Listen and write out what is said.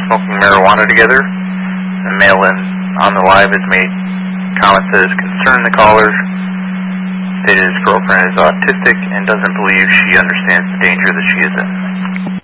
smoking marijuana together. The male on the live has made comments that is concerning the callers, stated his girlfriend is autistic and doesn't believe she understands the danger that she is in.